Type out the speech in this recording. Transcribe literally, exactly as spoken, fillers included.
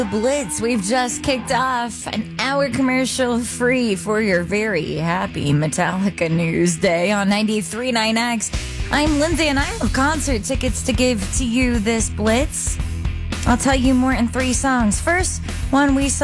Blitz. We've just kicked off an hour commercial free for your very happy Metallica News Day on ninety-three point nine X. I'm Lindsay and I have concert tickets to give to you this Blitz. I'll tell you more in three songs. First one we saw